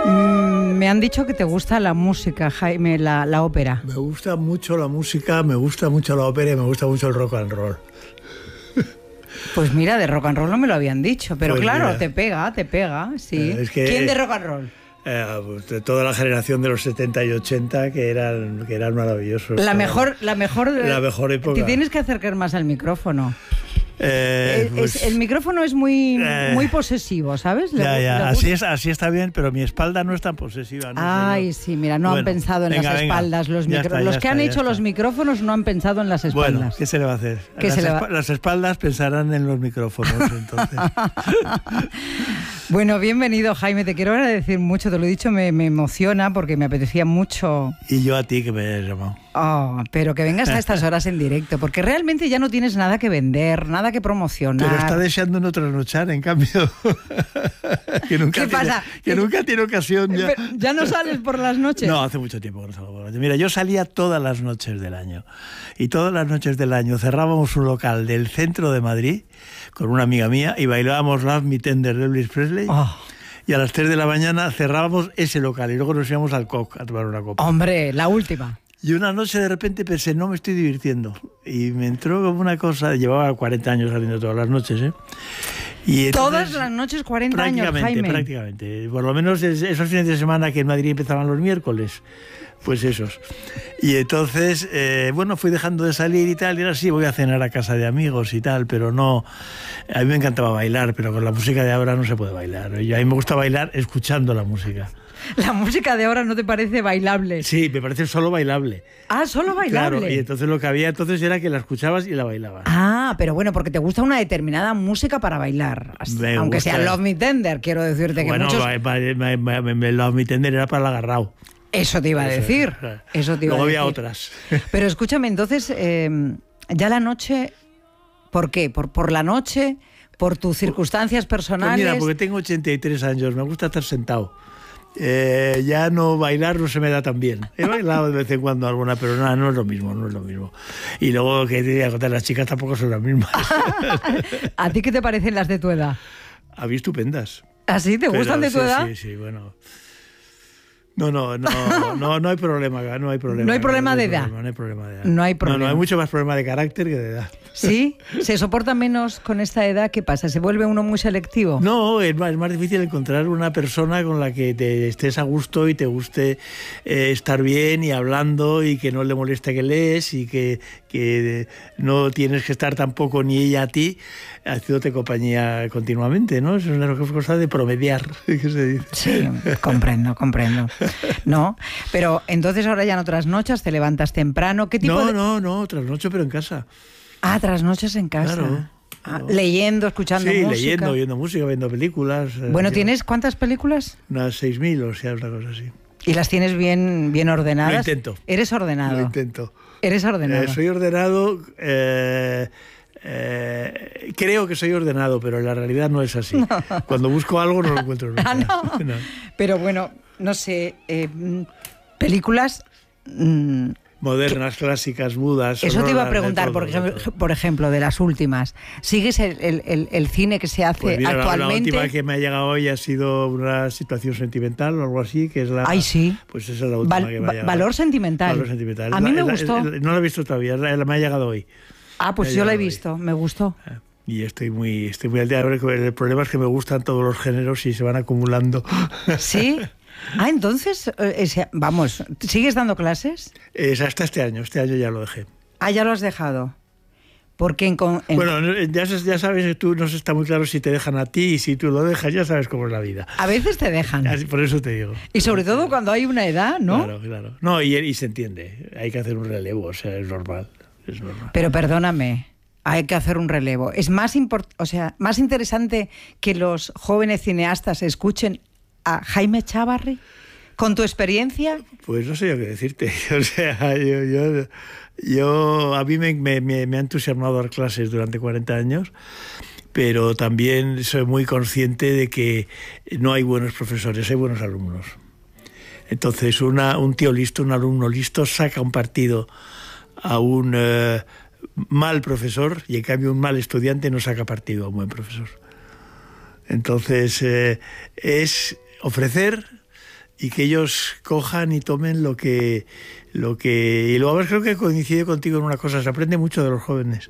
Me han dicho que te gusta la música, Jaime, la ópera. Me gusta mucho la música, me gusta mucho la ópera y me gusta mucho el rock and roll. Pues mira, de rock and roll no me lo habían dicho, pero Pues claro, mira. te pega, sí. Es que, ¿Quién de rock and roll? Pues de toda la generación de los 70 y 80 que eran maravillosos. La mejor época. Te tienes que acercar más al micrófono. Pues, El micrófono es muy posesivo, ¿sabes? Ya. Así está bien, pero mi espalda no es tan posesiva. Ay, sí, mira, no han pensado en las espaldas. Los que han hecho los micrófonos no han pensado en las espaldas. Bueno, ¿qué se le va a hacer? Las espaldas pensarán en los micrófonos, entonces. Bueno, bienvenido, Jaime. Te quiero agradecer mucho. Te lo he dicho, me emociona porque me apetecía mucho. Y yo a ti que me hayas llamado. Oh, pero que vengas a estas horas en directo, porque realmente ya no tienes nada que vender, nada que promocionar. Pero está deseando no trasnochar, en cambio. ¿Qué pasa? Que nunca tiene ocasión ya. ¿Ya no sales por las noches? No, hace mucho tiempo que no salgo por las noches. Mira, yo salía todas las noches del año. Y todas las noches del año cerrábamos un local del centro de Madrid con una amiga mía y bailábamos Love Me Tender de Elvis Presley. Oh. Y a las 3 de la mañana cerrábamos ese local y luego nos íbamos al Coq a tomar una copa. Hombre, la última. Y una noche de repente pensé, no me estoy divirtiendo. Y me entró como una cosa, llevaba 40 años saliendo todas las noches, ¿eh? Y entonces, todas las noches, 40 años, Jaime. Prácticamente. Por lo menos esos fines de semana que en Madrid empezaban los miércoles, pues esos. Y entonces, fui dejando de salir y tal, y ahora sí voy a cenar a casa de amigos y tal, pero no... A mí me encantaba bailar, pero con la música de ahora no se puede bailar. A mí me gusta bailar escuchando la música. ¿La música de ahora no te parece bailable? Sí, me parece solo bailable. Ah, solo bailable. Claro, y entonces lo que había entonces era que la escuchabas y la bailabas. Ah, pero bueno, porque te gusta una determinada música para bailar. Aunque sea Love Me Tender, quiero decirte que muchos... Love Me Tender era para el agarrao. Eso te iba a decir. Luego había otras. Pero escúchame, entonces, ya la noche... ¿Por qué? ¿Por la noche? ¿Por tus circunstancias personales? Pues mira, porque tengo 83 años, me gusta estar sentado. Ya no bailar no se me da tan bien. He bailado de vez en cuando alguna, pero nada, no es lo mismo. Y luego que te diga contar, las chicas tampoco son las mismas. ¿A ti qué te parecen las de tu edad? A mí estupendas. ¿Ah, sí? ¿Te gustan de tu edad? Sí, bueno. No hay problema. No hay problema de edad. No hay problema de edad. No hay problema. No, hay mucho más problema de carácter que de edad. ¿Sí? ¿Se soporta menos con esta edad? ¿Qué pasa? ¿Se vuelve uno muy selectivo? No, es más difícil encontrar una persona con la que te estés a gusto y te guste estar bien y hablando y que no le moleste que lees y que no tienes que estar tampoco ni ella a ti haciéndote compañía continuamente, ¿no? Es una cosa de promediar, ¿qué se dice? Sí, comprendo. No, pero entonces ahora ya no trasnochas, te levantas temprano, ¿qué tipo de...? No, trasnocho pero en casa. Ah, trasnochas en casa. Claro. Leyendo, escuchando música. Sí, leyendo, viendo música, viendo películas. Bueno, ¿tienes cuántas películas? Unas 6.000, o sea, una cosa así. ¿Y las tienes bien ordenadas? Lo intento. ¿Eres ordenado? Lo intento. ¿Eres ordenado? Soy ordenado... creo que soy ordenado, pero en la realidad no es así. No. Cuando busco algo no lo encuentro nunca. No. Pero bueno, no sé, películas... modernas, clásicas, mudas. Eso te iba a preguntar, por ejemplo, de las últimas. ¿Sigues el cine que se hace pues mira, actualmente? La última que me ha llegado hoy ha sido Una situación sentimental o algo así, que es la... ¡Ay, sí! Pues esa es la última que me ha llegado. Valor sentimental. A mí me gustó. No la he visto todavía, me ha llegado hoy. Ah, pues yo la he visto, me gustó. Y estoy muy al día. El problema es que me gustan todos los géneros y se van acumulando. ¿Sí? Ah, entonces, vamos, ¿sigues dando clases? Hasta este año ya lo dejé. Ah, ya lo has dejado. Porque Bueno, ya sabes, tú no está muy claro si te dejan a ti y si tú lo dejas, ya sabes cómo es la vida. A veces te dejan. Por eso te digo. Y sobre todo cuando hay una edad, ¿no? Claro. No, y se entiende. Hay que hacer un relevo, o sea, es normal. Pero perdóname, hay que hacer un relevo. Es más interesante que los jóvenes cineastas escuchen a Jaime Chávarri, con tu experiencia. Pues no sé yo qué decirte. O sea, a mí me ha entusiasmado dar clases durante 40 años, pero también soy muy consciente de que no hay buenos profesores, hay buenos alumnos. Entonces, un tío listo, un alumno listo, saca un partido a un mal profesor y en cambio un mal estudiante no saca partido a un buen profesor. Entonces es ofrecer y que ellos cojan y tomen lo que y luego creo que coincide contigo en una cosa, se aprende mucho de los jóvenes.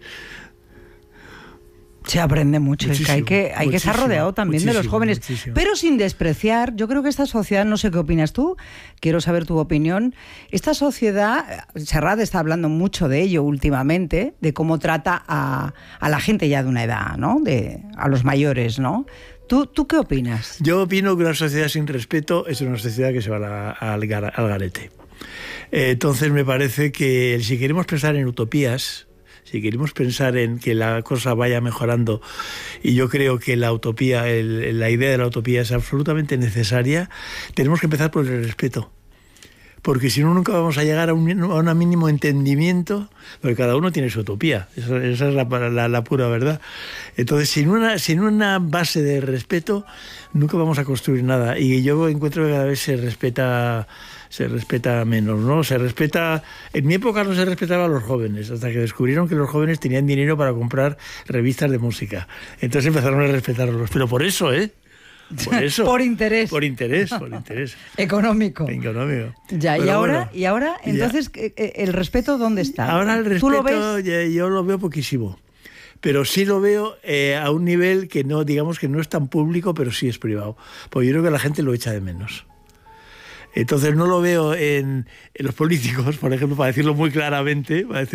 Se aprende mucho, Muchísimo, es que hay que estar rodeado también de los jóvenes, pero sin despreciar. Yo creo que esta sociedad, no sé qué opinas tú, quiero saber tu opinión. Esta sociedad, Serrat está hablando mucho de ello últimamente, de cómo trata a la gente ya de una edad, ¿no? A los mayores, ¿no? ¿Tú qué opinas? Yo opino que una sociedad sin respeto es una sociedad que se va al garete. Entonces me parece que si queremos pensar en utopías, si queremos pensar en que la cosa vaya mejorando, y yo creo que la utopía, la idea de la utopía es absolutamente necesaria, tenemos que empezar por el respeto. Porque si no, nunca vamos a llegar a un mínimo entendimiento, porque cada uno tiene su utopía, esa es la pura verdad. Entonces, sin una base de respeto, nunca vamos a construir nada. Y yo encuentro que cada vez se respeta menos, ¿no? En mi época no se respetaba a los jóvenes, hasta que descubrieron que los jóvenes tenían dinero para comprar revistas de música. Entonces empezaron a respetarlos. Pero por eso, Por eso. Por interés. Por interés. Económico. Ya, pero y ahora, entonces, ¿el respeto dónde está? Ahora el respeto, ¿tú lo ves? Yo lo veo poquísimo. Pero sí lo veo a un nivel que no, digamos que no es tan público, pero sí es privado. Porque yo creo que la gente lo echa de menos. Entonces no lo veo en los políticos, por ejemplo, para decirlo muy claramente, no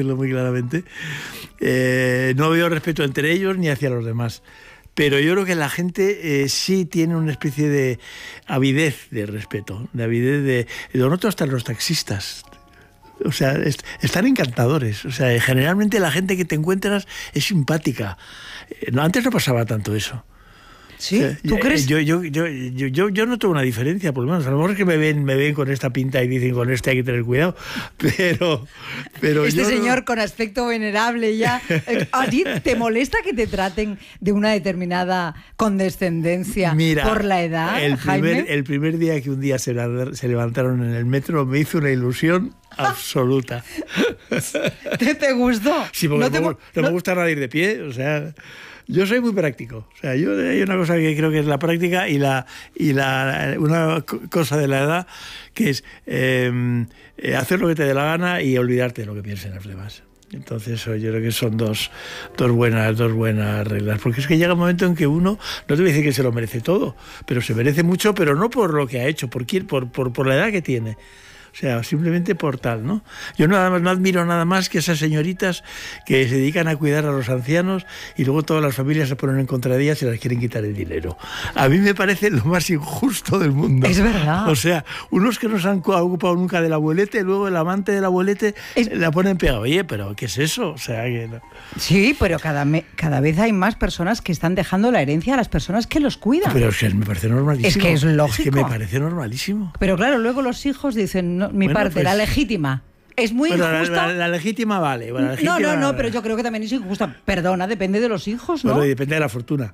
veo respeto entre ellos ni hacia los demás. Pero yo creo que la gente sí tiene una especie de avidez de respeto, lo noto hasta en los taxistas. O sea, están encantadores. O sea, generalmente la gente que te encuentras es simpática. Antes no pasaba tanto eso. ¿Sí? ¿Tú crees? Yo noto una diferencia, por lo menos. A lo mejor es que me ven con esta pinta y dicen con este hay que tener cuidado, pero este señor con aspecto venerable ya. ¿A ti te molesta que te traten de una determinada condescendencia por la edad, Jaime? El primer día que un día se levantaron en el metro me hizo una ilusión absoluta. ¿Te gustó? Sí, porque no me gusta nada ir de pie, o sea... Yo soy muy práctico. O sea, hay una cosa que creo que es la práctica y una cosa de la edad que es hacer lo que te dé la gana y olvidarte de lo que piensen los demás. Entonces yo creo que son dos buenas reglas, porque es que llega un momento en que uno, no te voy a decir que se lo merece todo, pero se merece mucho, pero no por lo que ha hecho, por la edad que tiene. O sea, simplemente por tal, ¿no? Yo no admiro nada más que esas señoritas que se dedican a cuidar a los ancianos y luego todas las familias se ponen en contra de ellas y les quieren quitar el dinero. A mí me parece lo más injusto del mundo. Es verdad. O sea, unos que no se han ocupado nunca del abuelete, luego el amante del abuelete la ponen pegada. Oye, pero ¿qué es eso? O sea, que no. Sí, pero cada vez hay más personas que están dejando la herencia a las personas que los cuidan. Pero es que me parece normalísimo. Es que es lógico. Es que me parece normalísimo. Pero claro, luego los hijos dicen... parte, la legítima. Es muy injusta. La legítima vale. Bueno, la legítima... No, pero yo creo que también es injusta. Perdona, depende de los hijos, ¿no? Bueno, depende de la fortuna.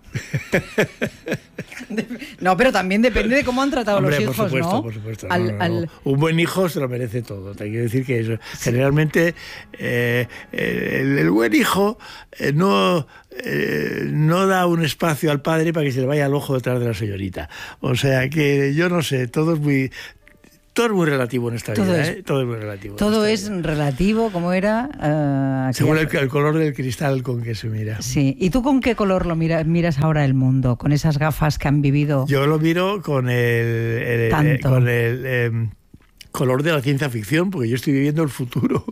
No, pero también depende de cómo han tratado los hijos, por supuesto, ¿no? Por supuesto. Un buen hijo se lo merece todo. Te quiero decir que eso, generalmente el buen hijo no da un espacio al padre para que se le vaya al ojo detrás de la señorita. O sea que yo no sé, todo es muy relativo en esta vida. Todo es muy relativo. Todo es relativo, como era... según el color del cristal con que se mira. Sí. ¿Y tú con qué color lo miras ahora el mundo? ¿Con esas gafas que han vivido? Yo lo miro con el color de la ciencia ficción, porque yo estoy viviendo el futuro.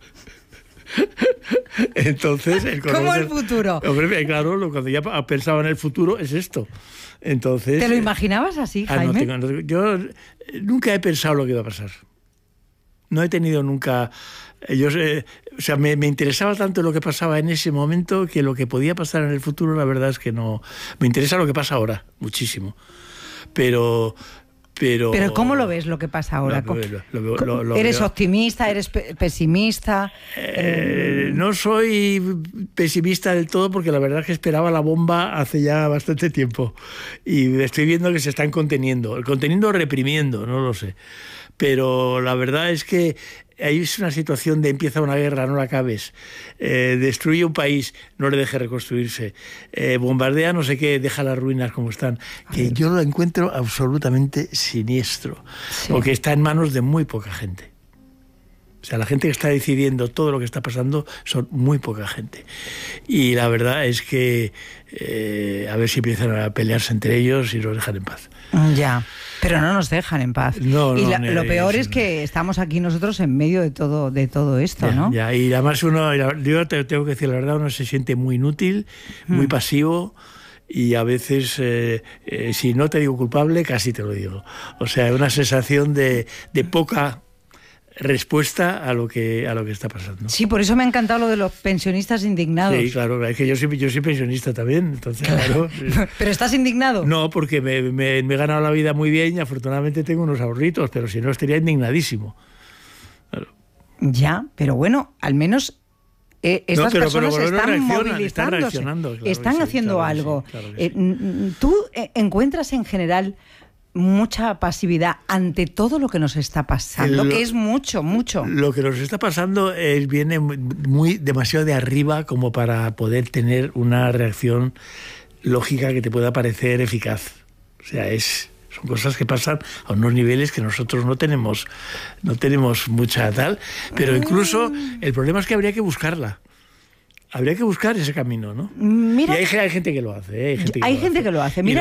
Entonces, ¿cómo el futuro? Hombre, claro, cuando ya pensaba en el futuro es esto. Entonces, ¿te lo imaginabas así, Jaime? Yo nunca he pensado lo que iba a pasar. No he tenido nunca... o sea, me interesaba tanto lo que pasaba en ese momento que lo que podía pasar en el futuro, la verdad es que no... Me interesa lo que pasa ahora, muchísimo. Pero ¿cómo lo ves lo que pasa ahora? ¿Eres optimista? ¿Eres pesimista? No soy pesimista del todo porque la verdad es que esperaba la bomba hace ya bastante tiempo y estoy viendo que se están conteniendo o reprimiendo, no lo sé. Pero la verdad es que ahí es una situación de empieza una guerra, no la acabes, destruye un país, no le deje reconstruirse, bombardea no sé qué, deja las ruinas como están, que yo lo encuentro absolutamente siniestro, porque está en manos de muy poca gente. O sea, la gente que está decidiendo todo lo que está pasando son muy poca gente. Y la verdad es que a ver si empiezan a pelearse entre ellos y nos dejan en paz. Ya, pero no nos dejan en paz. Lo peor es que estamos aquí nosotros en medio de todo esto, ¿no? Ya, y además yo te tengo que decir la verdad, uno se siente muy inútil, muy pasivo. Y a veces, si no te digo culpable, casi te lo digo. O sea, una sensación de poca respuesta a lo que está pasando. Sí, por eso me ha encantado lo de los pensionistas indignados. Sí, claro, es que yo soy pensionista también, entonces claro. ¿Pero estás indignado? No, porque me he ganado la vida muy bien y afortunadamente tengo unos ahorritos, pero si no estaría indignadísimo. Claro. Ya, pero bueno, al menos estas personas están movilizándose, están haciendo algo. Sí, claro sí. ¿Tú encuentras en general mucha pasividad ante todo lo que nos está pasando, que es mucho? Lo que nos está pasando viene demasiado de arriba como para poder tener una reacción lógica que te pueda parecer eficaz. O sea, son cosas que pasan a unos niveles que nosotros no tenemos mucha tal, pero incluso el problema es que habría que buscarla. Habría que buscar ese camino, ¿no? Mira, y hay gente que lo hace. Hay gente que lo hace. Mira,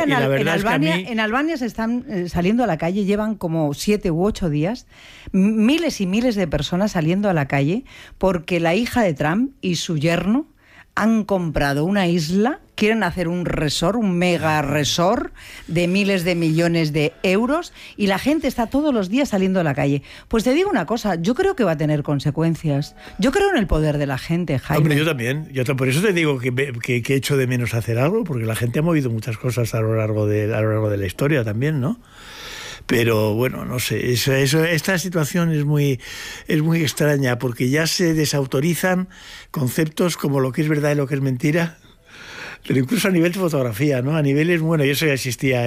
en Albania se están saliendo a la calle, llevan como 7 u 8 días, miles y miles de personas saliendo a la calle porque la hija de Trump y su yerno han comprado una isla, quieren hacer un resort, un mega resort de miles de millones de euros, y la gente está todos los días saliendo a la calle. Pues te digo una cosa, yo creo que va a tener consecuencias. Yo creo en el poder de la gente, Jaime. Hombre, yo también. Por eso te digo que echo de menos hacer algo, porque la gente ha movido muchas cosas a lo largo de la historia también, ¿no? Pero bueno, no sé, esta situación es muy extraña, porque ya se desautorizan conceptos como lo que es verdad y lo que es mentira, pero incluso a nivel de fotografía, ¿no? A niveles, bueno, y eso ya existía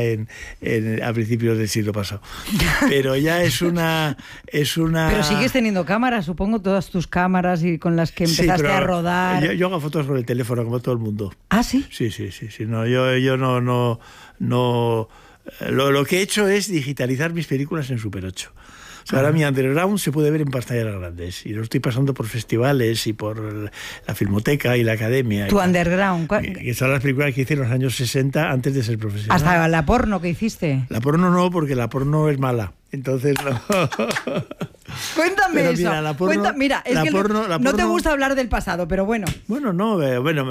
a principios del siglo pasado. Pero ya es una... Pero sigues teniendo cámaras, supongo, todas tus cámaras y con las que empezaste a rodar. Yo hago fotos con el teléfono, como todo el mundo. ¿Ah, sí? Sí. No, yo no. Lo que he hecho es digitalizar mis películas en Super 8. O sea, ahora mi underground se puede ver en pantallas grandes y lo estoy pasando por festivales y por la Filmoteca y la Academia. ¿Tu underground? Que son las películas que hice en los años 60 antes de ser profesional. ¿Hasta la porno que hiciste? La porno no, porque la porno es mala. Entonces no. Cuéntame pero eso. Mira, es que no te gusta hablar del pasado, pero bueno. Bueno, no,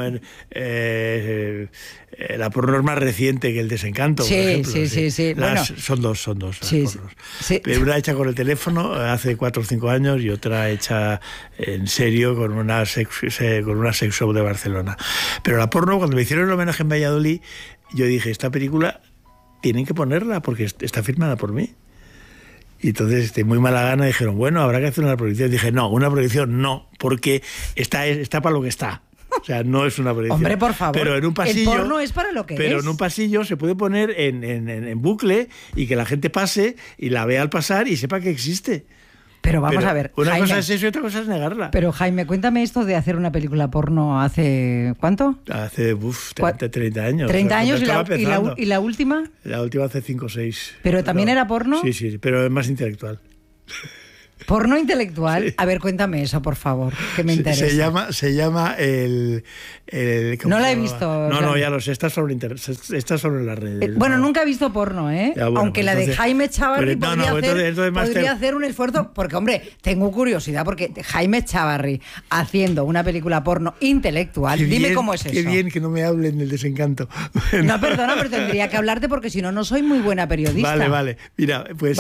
la porno es más reciente que el Desencanto, por ejemplo. Sí. Son dos sí, las pornos. Sí. Una hecha con el teléfono hace 4 o 5 años y otra hecha en serio con una sex shop de Barcelona. Pero la porno, cuando me hicieron el homenaje en Valladolid, yo dije, esta película tienen que ponerla porque está firmada por mí. Y entonces, de muy mala gana, dijeron, bueno, habrá que hacer una proyección. Dije, no, una proyección no, porque está para lo que está. O sea, no es una proyección. Hombre, por favor, pero en un pasillo, el porno es para lo que es. Pero en un pasillo se puede poner en bucle y que la gente pase y la vea al pasar y sepa que existe. Pero vamos a ver, una Jaime, cosa es eso y otra cosa es negarla. Pero Jaime, cuéntame esto de hacer una película porno hace... ¿cuánto? Hace 30 años. 30 años y la última. La última hace 5 o 6. ¿Pero también era porno? Sí, pero es más intelectual. ¿Porno intelectual? Sí. A ver, cuéntame eso, por favor, que me interesa. Se llama el no la he visto. No, ya lo sé, está sobre las redes. Bueno, nunca he visto porno, ¿eh? Ya, bueno, aunque pues la de Jaime Chavarri podría hacer un esfuerzo, porque, hombre, tengo curiosidad, porque Jaime Chavarri haciendo una película porno intelectual, dime cómo es eso. Qué bien que no me hablen del Desencanto. No, perdona, pero tendría que hablarte porque si no, no soy muy buena periodista. Vale. Mira, pues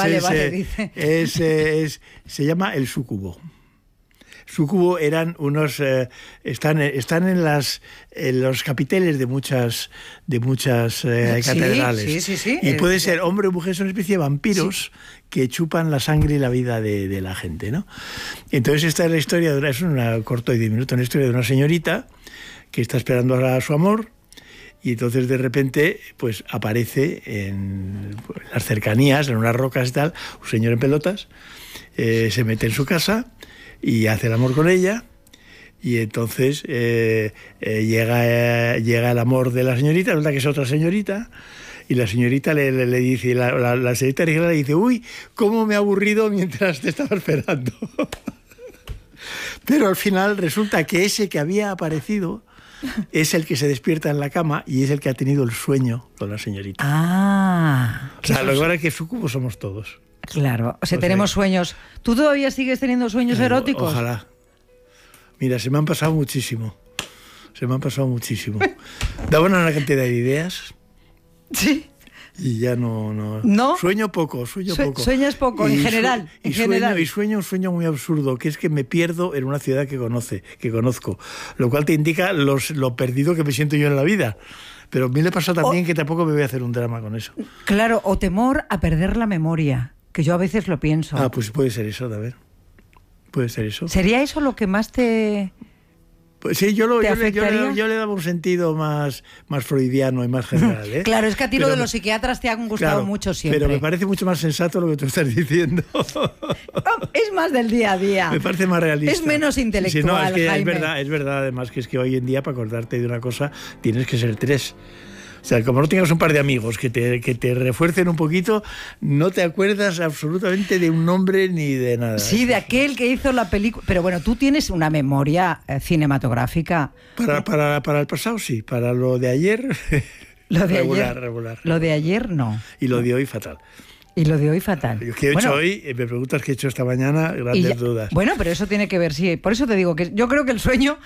se llama El Súcubo. Súcubo eran unos... están en los capiteles de muchas catedrales. Sí. Y puede ser hombre o mujer, son una especie de vampiros que chupan la sangre y la vida de la gente, ¿no? Entonces esta es la historia, es un corto de 10 minutos, una historia de una señorita que está esperando a su amor. Y entonces de repente pues aparece en las cercanías, en unas rocas y tal, un señor en pelotas. se mete en su casa y hace el amor con ella. Y entonces llega el amor de la señorita, resulta que es otra señorita, y la señorita le dice, la señorita le dice, uy, cómo me he aburrido mientras te estaba esperando. Pero al final resulta que ese que había aparecido es el que se despierta en la cama y es el que ha tenido el sueño con la señorita. O sea, lo que pasa es que sucubos somos todos. Claro, o sea, tenemos sueños. ¿Tú todavía sigues teniendo sueños eróticos? Ojalá. Mira, se me han pasado muchísimo. Daban una cantidad de ideas. Sí. Y ya no. Sueño poco. Sueñas poco, en general. Sueño un sueño muy absurdo, que es que me pierdo en una ciudad que conozco. Lo cual te indica lo perdido que me siento yo en la vida. Pero a mí le pasa también que tampoco me voy a hacer un drama con eso. Claro, o temor a perder la memoria, que yo a veces lo pienso. Pues puede ser eso, a ver. Puede ser eso. ¿Sería eso lo que más te...? Pues sí, yo le daba un sentido más freudiano y más general. Claro, es que a ti lo de los psiquiatras te han gustado mucho siempre. Pero me parece mucho más sensato lo que tú estás diciendo. Es más del día a día. Me parece más realista. Es menos intelectual, sí, no, es que Jaime. es verdad, además, que es que hoy en día para acordarte de una cosa tienes que ser 3. O sea, como no tengas un par de amigos que te refuercen un poquito, no te acuerdas absolutamente de un nombre ni de nada. Sí, de aquel que hizo la película. Pero bueno, tú tienes una memoria cinematográfica. Para el pasado sí, para lo de ayer, regular. Lo de ayer no. Y lo de hoy fatal. Y lo de hoy fatal. ¿Qué he hecho hoy? Me preguntas qué he hecho esta mañana, grandes dudas. Bueno, pero eso tiene que ver, sí. Por eso te digo que yo creo que el sueño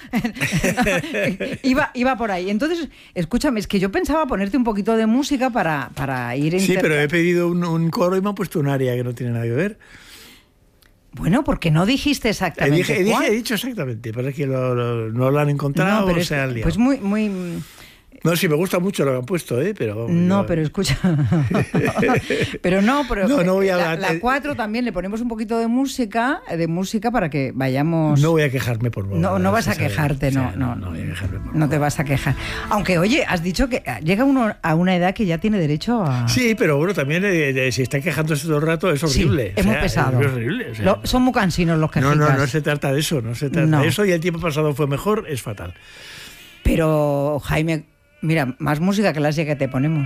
iba por ahí. Entonces, escúchame, es que yo pensaba ponerte un poquito de música para ir... Sí, pero he pedido un coro y me han puesto un aria que no tiene nada que ver. Bueno, porque no dijiste exactamente He dicho exactamente, pero es que no lo han encontrado o se han liado. Pues muy... No, sí, me gusta mucho lo que han puesto, pero... pero escucha... pero no voy a... La 4 también le ponemos un poquito de música para que vayamos... No voy a quejarme por vos. No vas a quejarte, no voy a quejarme por no te vas a quejar. Aunque, oye, has dicho que llega uno a una edad que ya tiene derecho a... Sí, pero bueno, también si están quejándose todo el rato es horrible. Sí, es muy pesado. Es horrible. Son muy cansinos los quejicas. No se trata de eso, de eso, y el tiempo pasado fue mejor, es fatal. Pero, Jaime... Mira, más música clásica que te ponemos.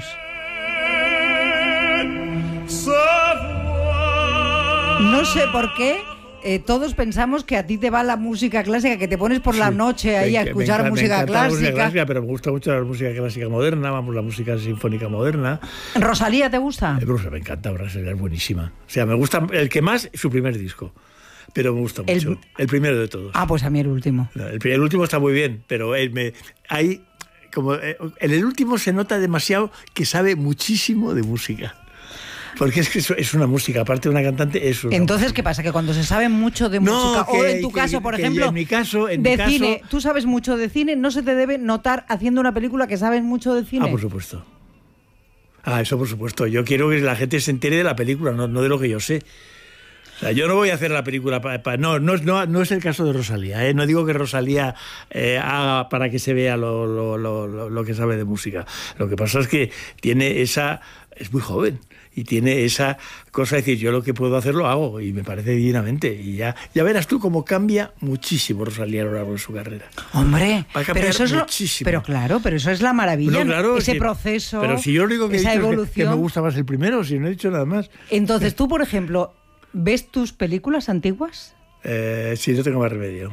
No sé por qué todos pensamos que a ti te va la música clásica, que te pones por la noche ahí a escuchar música clásica. Pero me gusta mucho la música clásica moderna, la música sinfónica moderna. ¿Rosalía te gusta? Me encanta, Rosalía es buenísima. O sea, me gusta el que más, su primer disco. Pero me gusta mucho. El primero de todos. Pues a mí el último. El último está muy bien, pero como en el último se nota demasiado que sabe muchísimo de música. Porque es que es una música, aparte de una cantante, es una Entonces, música. ¿qué pasa? Que cuando se sabe mucho de música, o en tu caso, por ejemplo, en mi caso, cine, tú sabes mucho de cine, no se te debe notar haciendo una película que sabes mucho de cine. Por supuesto. Eso por supuesto. Yo quiero que la gente se entere de la película, no de lo que yo sé. O sea, yo no voy a hacer la película no es el caso de Rosalía, no digo que Rosalía haga para que se vea lo que sabe de música. Lo que pasa es que es muy joven y tiene esa cosa de decir, yo lo que puedo hacer lo hago, y me parece divinamente, y ya verás tú cómo cambia muchísimo Rosalía a lo largo de su carrera. Hombre, pero eso es muchísimo. Pero eso es la maravilla, claro, ese proceso, pero si yo lo único que he dicho evolución. Es que me gusta más el primero, si no he dicho nada más. Entonces tú, por ejemplo, ¿ves tus películas antiguas? Sí, no tengo más remedio.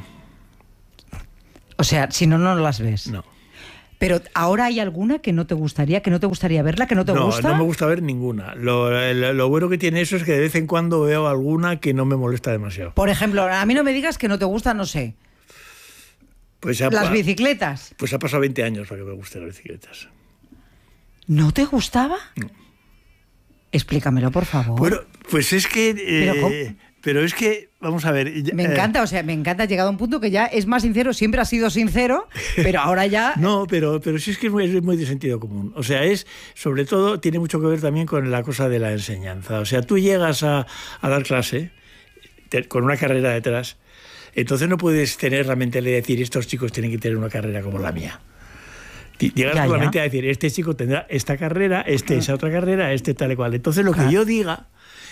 O sea, si no las ves. No. Pero ¿ahora hay alguna que no te gustaría verla, que no te gusta? No me gusta ver ninguna. Lo bueno que tiene eso es que de vez en cuando veo alguna que no me molesta demasiado. Por ejemplo, a mí no me digas que no te gusta, no sé. Pues las bicicletas. Pues ha pasado 20 años para que me gusten las bicicletas. ¿No te gustaba? No. Explícamelo, por favor. Bueno, pues es que... Pero es que, vamos a ver... Me encanta, me encanta. Ha llegado a un punto que ya es más sincero, siempre ha sido sincero, pero ahora ya... No, pero sí es que es muy de sentido común. O sea, sobre todo, tiene mucho que ver también con la cosa de la enseñanza. O sea, tú llegas a dar clase con una carrera detrás, entonces no puedes tener la mentalidad de decir, estos chicos tienen que tener una carrera como la mía. Llegas solamente a decir, este chico tendrá esta carrera, esa otra carrera, tal y cual. Entonces lo que yo diga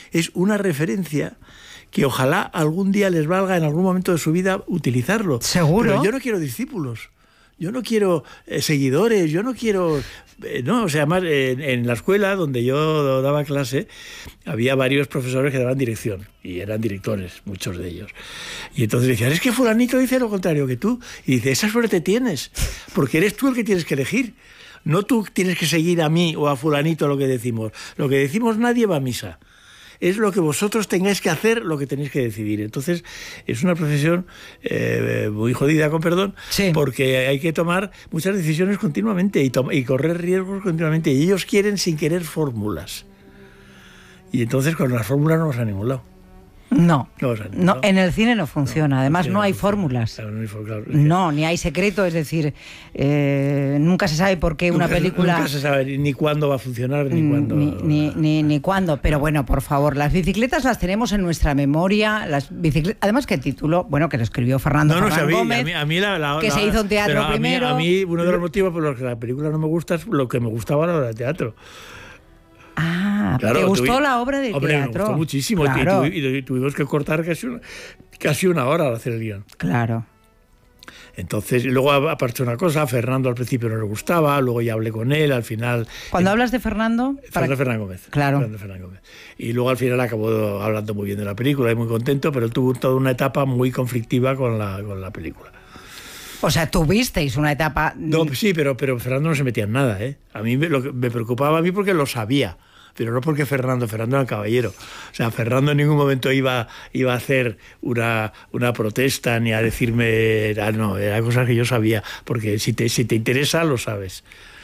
es una referencia que ojalá algún día les valga en algún momento de su vida utilizarlo. Seguro. Pero yo no quiero discípulos, yo no quiero seguidores, yo no quiero... no, o sea, además en la escuela donde yo daba clase había varios profesores que daban dirección y eran directores, muchos de ellos. Y entonces decían, es que fulanito dice lo contrario que tú. Y dice, esa suerte tienes, porque eres tú el que tienes que elegir. No tú tienes que seguir a mí o a fulanito lo que decimos. Lo que decimos nadie va a misa. Es lo que vosotros tengáis que hacer, lo que tenéis que decidir. Entonces, es una profesión muy jodida, con perdón, sí, porque hay que tomar muchas decisiones continuamente y correr riesgos continuamente. Y ellos quieren, sin querer, fórmulas. Y entonces, con las fórmulas no vas a ningún lado. No, en el cine no funciona. Además, no hay fórmulas. Claro, claro, no, ni hay secreto. Es decir, nunca se sabe por qué una película... Nunca se sabe ni cuándo va a funcionar, ni cuándo... Ni cuándo. Pero bueno, por favor, las bicicletas las tenemos en nuestra memoria. Además, ¿qué título? Bueno, que lo escribió Fernando Gómez, a mí que se hizo en teatro primero. A mí, uno de los motivos por los que la película no me gusta es lo que me gustaba a la hora de teatro. Ah, claro, ¿te gustó la obra de teatro? Me gustó muchísimo, claro. y tuvimos que cortar casi una hora al hacer el guión. Claro. Entonces, luego apareció una cosa, a Fernando al principio no le gustaba, luego ya hablé con él, al final... Cuando hablas de Fernando... Fernando Gómez. Claro. Fernando Gómez. Y luego al final acabó hablando muy bien de la película y muy contento, pero él tuvo toda una etapa muy conflictiva con la película. O sea, tuvisteis una etapa... No, sí, pero Fernando no se metía en nada, ¿eh? A mí me preocupaba a mí porque lo sabía, pero no porque Fernando era caballero. O sea, Fernando en ningún momento iba a hacer una protesta ni a decirme... No, eran cosas que yo sabía, porque si te interesa, lo sabes.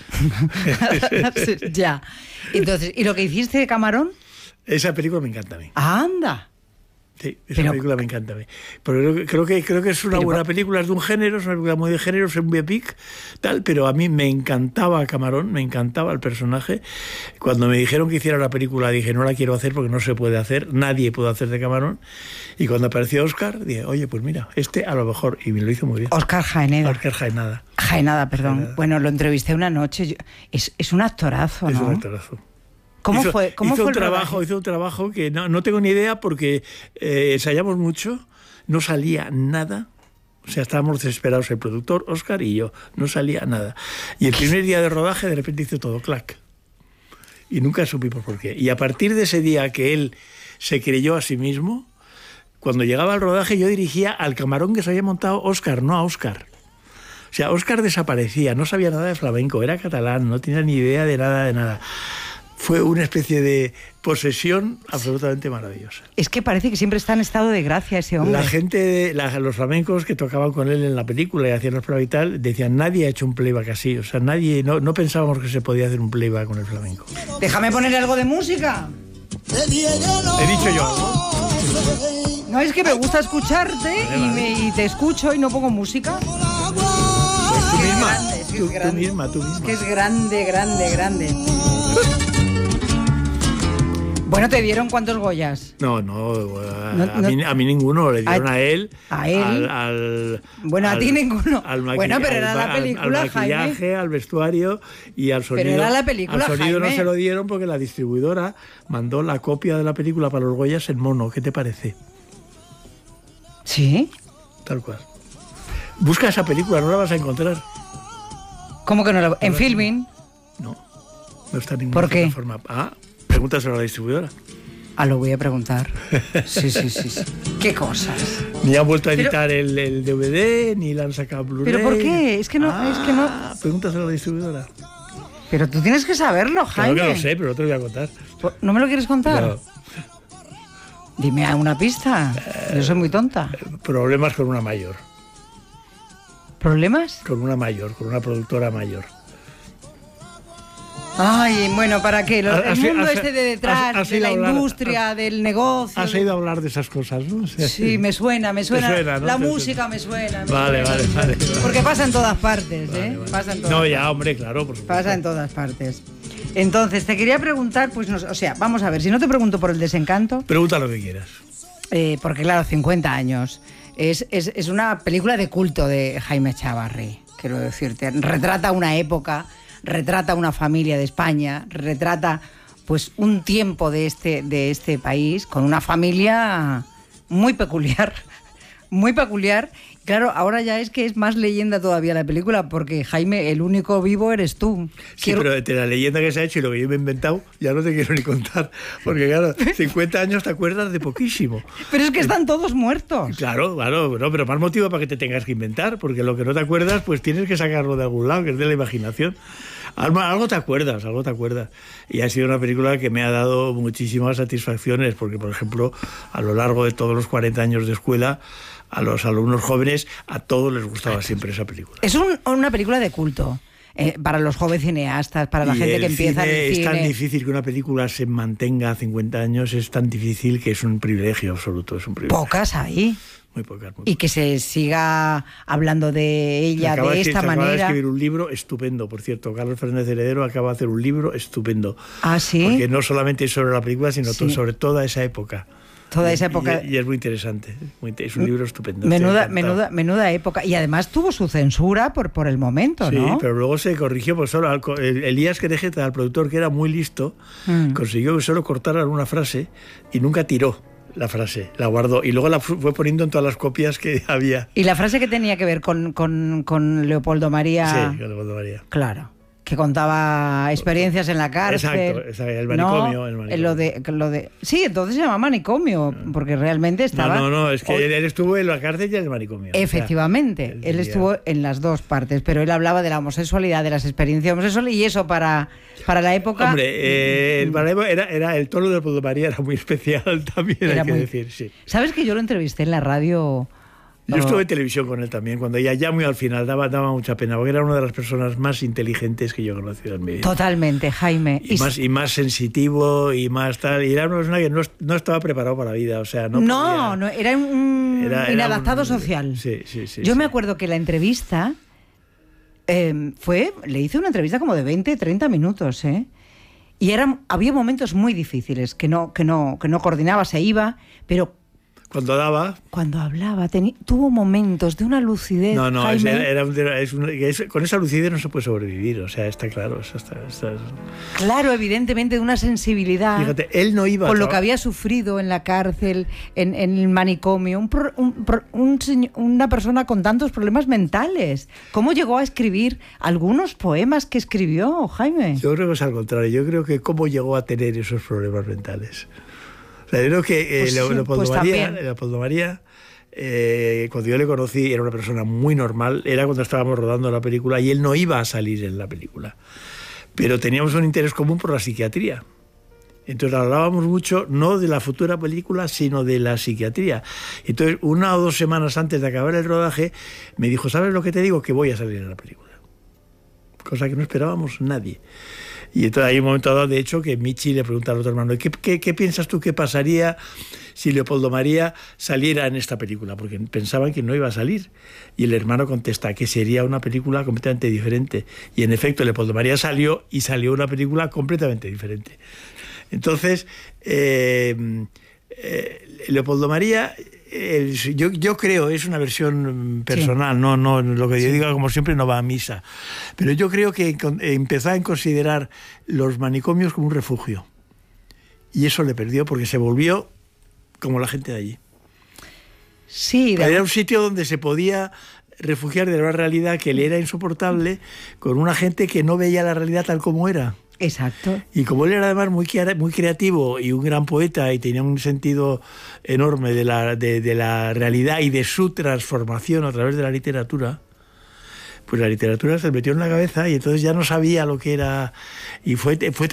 Ya. Entonces, ¿y lo que hiciste de Camarón? Esa película me encanta a mí. ¡Anda! Sí, esa película me encanta a mí. Pero creo que es una buena película, es de un género, es una película muy de género, es un biopic, tal, pero a mí me encantaba Camarón, me encantaba el personaje. Cuando me dijeron que hiciera la película, dije, no la quiero hacer porque no se puede hacer, nadie puede hacer de Camarón. Y cuando apareció Óscar, dije, oye, pues mira, a lo mejor, y me lo hizo muy bien. Óscar Jaenada. Jaenada, perdón. Jaenada. Bueno, lo entrevisté una noche. Es un actorazo, ¿no? Es un actorazo. Hizo un trabajo que no tengo ni idea porque ensayamos mucho, no salía nada. O sea, estábamos desesperados, el productor, Óscar y yo, no salía nada. Y el primer día de rodaje de repente hizo todo, clac. Y nunca supimos por qué. Y a partir de ese día que él se creyó a sí mismo, cuando llegaba al rodaje yo dirigía al Camarón que se había montado Óscar, no a Óscar. O sea, Óscar desaparecía, no sabía nada de flamenco, era catalán, no tenía ni idea de nada. Fue una especie de posesión absolutamente maravillosa. Es que parece que siempre está en estado de gracia ese hombre. La gente, los flamencos que tocaban con él en la película y hacían los playback y tal, decían, nadie ha hecho un playback así. O sea, no pensábamos que se podía hacer un playback con el flamenco. Déjame poner algo de música. He dicho yo algo. No, es que me gusta escucharte y te escucho y no pongo música. Tú misma. Es que es grande. Bueno, ¿te dieron cuántos Goyas? No, a mí ninguno, le dieron a él. ¿A él? A ti ninguno. Bueno, pero era la película, al maquillaje, Jaime. Al vestuario y al sonido. Pero era la película, al sonido Jaime. No se lo dieron porque la distribuidora mandó la copia de la película para los Goyas en mono. ¿Qué te parece? ¿Sí? Tal cual. Busca esa película, no la vas a encontrar. ¿Cómo que no la...? ¿En Filmin? No está en ninguna ¿Por qué? plataforma. Pregúntaselo a la distribuidora. Lo voy a preguntar. Sí. ¿Qué cosas? Ni han vuelto a editar el DVD, ni la han sacado Blu-ray. ¿Pero por qué? Es que no... Pregúntaselo a la distribuidora. Pero tú tienes que saberlo, Jaime. Claro que lo sé, pero no te lo voy a contar. ¿No me lo quieres contar? No. Dime una pista. Yo soy muy tonta. Problemas con una mayor. ¿Problemas? Con una productora mayor. Ay, bueno, ¿para qué? El mundo de detrás, de la industria, del negocio. Has ido a hablar de esas cosas, ¿no? Sí, me suena. Te suena, ¿no? La música me suena. Vale. Porque pasa en todas partes, ¿eh? Vale. Pasa en todas partes. Hombre, claro, por supuesto. Pasa en todas partes. Entonces, te quería preguntar, vamos a ver, si no te pregunto por El desencanto... Pregunta lo que quieras. Porque claro, 50 años. Es una película de culto de Jaime Echavarri, quiero decirte. Retrata una época, retrata una familia de España, retrata pues un tiempo de este país con una familia muy peculiar, muy peculiar. Claro, ahora ya es que es más leyenda todavía la película, porque Jaime, el único vivo eres tú. Sí, pero de la leyenda que se ha hecho y lo que yo me he inventado, ya no te quiero ni contar. Porque claro, 50 años te acuerdas de poquísimo. Pero es que están todos muertos. Claro, no, pero más motivo para que te tengas que inventar, porque lo que no te acuerdas, pues tienes que sacarlo de algún lado, que es de la imaginación. Algo te acuerdas. Y ha sido una película que me ha dado muchísimas satisfacciones, porque, por ejemplo, a lo largo de todos los 40 años de escuela, a los alumnos jóvenes, a todos les gustaba siempre esa película. Es una película de culto. Para los jóvenes cineastas, para la gente que empieza en el cine. Es tan difícil que una película se mantenga 50 años, es tan difícil que es un privilegio absoluto. Es un privilegio. Pocas hay. Muy pocas. Y que se siga hablando de ella de esta manera. Acaba de escribir un libro estupendo, por cierto. Carlos Fernández Heredero acaba de hacer un libro estupendo. Ah, ¿sí? Porque no solamente sobre la película, sino sobre toda esa época. Toda esa época. Y es muy interesante. Es un libro estupendo. Menuda época. Y además tuvo su censura por el momento, ¿no? Sí, pero luego se corrigió. Pues solo Elías Querejeta, el productor, que era muy listo, consiguió que solo cortaran una frase y nunca tiró la frase, la guardó y luego la fue poniendo en todas las copias que había. ¿Y la frase que tenía que ver con Leopoldo María? Sí, con Leopoldo María. Claro. Que contaba experiencias en la cárcel. Exacto, el manicomio. Sí, entonces se llama manicomio, porque realmente estaba... No, es que él estuvo en la cárcel y en el manicomio. Efectivamente, él estuvo en las dos partes, pero él hablaba de la homosexualidad, de las experiencias homosexuales, y eso para la época... Hombre, era el tono de Leopoldo María era muy especial también, hay que decir, sí. ¿Sabes que yo lo entrevisté en la radio? Yo estuve en televisión con él también, cuando ya muy al final daba mucha pena, porque era una de las personas más inteligentes que yo he conocido en mi vida. Totalmente, Jaime. Y más sensitivo y más tal. Y era una persona que no estaba preparado para la vida, o sea, no, era un inadaptado social. Sí. Yo me acuerdo que la entrevista le hice una entrevista como de 20, 30 minutos, y había momentos muy difíciles, que no coordinaba, se iba, pero... Cuando hablaba, tuvo momentos de una lucidez. Con esa lucidez no se puede sobrevivir, o sea, está claro. Claro, evidentemente, de una sensibilidad. Fíjate, él no iba con lo que había sufrido en la cárcel, en el manicomio, una persona con tantos problemas mentales. ¿Cómo llegó a escribir algunos poemas que escribió, Jaime? Yo creo que es al contrario. Yo creo que cómo llegó a tener esos problemas mentales. O sea, yo creo que Leopoldo María, cuando yo le conocí, era una persona muy normal. Era cuando estábamos rodando la película y él no iba a salir en la película. Pero teníamos un interés común por la psiquiatría. Entonces hablábamos mucho, no de la futura película, sino de la psiquiatría. Entonces, 1 o 2 semanas antes de acabar el rodaje, me dijo, ¿sabes lo que te digo? Que voy a salir en la película. Cosa que no esperábamos nadie. Y entonces hay un momento dado, de hecho, que Michi le pregunta al otro hermano, ¿qué piensas tú que pasaría si Leopoldo María saliera en esta película? Porque pensaban que no iba a salir. Y el hermano contesta que sería una película completamente diferente. Y en efecto, Leopoldo María salió una película completamente diferente. Entonces, Leopoldo María... yo creo, es una versión personal, no lo que yo diga, como siempre, no va a misa, pero yo creo que empezó a considerar los manicomios como un refugio y eso le perdió porque se volvió como la gente de allí. Sí, era un sitio donde se podía refugiar de una realidad que le era insoportable con una gente que no veía la realidad tal como era. Exacto. Y como él era además muy creativo y un gran poeta y tenía un sentido enorme de la realidad y de su transformación a través de la literatura, pues la literatura se le metió en la cabeza y entonces ya no sabía lo que era. Y fue